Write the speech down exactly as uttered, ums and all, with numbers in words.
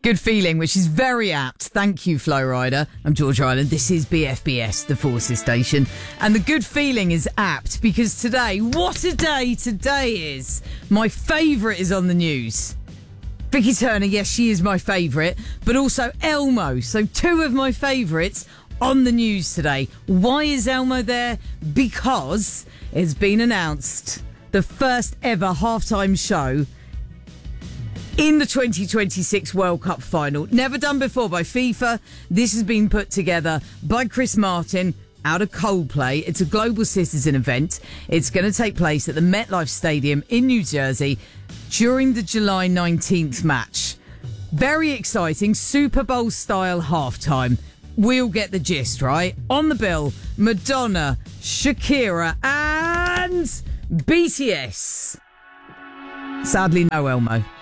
Good feeling, which is very apt. Thank you, Flo Rider. I'm George Ryland. This is B F B S, the Forces Station. And the good feeling is apt because today, what a day today is. My favourite is on the news. Vicky Turner, yes, she is my favourite, but also Elmo. So two of my favourites on the news today. Why is Elmo there? Because it's been announced the first ever halftime show in the twenty twenty-six World Cup final. Never done before by FIFA. This has been put together by Chris Martin out of Coldplay. It's a global citizen event. It's going to take place at the MetLife Stadium in New Jersey during the July nineteenth match. Very exciting, Super Bowl style halftime. We'll get the gist, right? On the bill, Madonna, Shakira and B T S. Sadly, no Elmo.